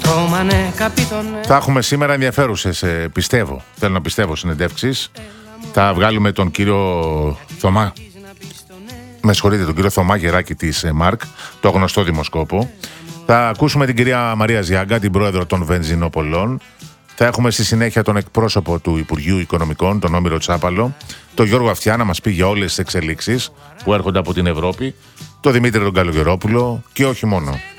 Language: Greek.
Θα έχουμε σήμερα ενδιαφέρουσες, πιστεύω, θέλω να πιστεύω, συνεντεύξεις. Θα βγάλουμε τον κύριο Θωμά, τον κύριο Θωμά Γεράκη της ΜΑΡΚ, το γνωστό δημοσκόπο. Θα ακούσουμε την κυρία Μαρία Ζιάγκα, την πρόεδρο των Βενζινοπολών. Θα έχουμε στη συνέχεια τον εκπρόσωπο του Υπουργείου Οικονομικών, τον Όμηρο Τσάπαλο, τον Γιώργο Αυτιά, να μας πει για όλες τις εξελίξεις που έρχονται από την Ευρώπη, τον Δημήτρη τον Καλογερόπουλο και όχι μόνο.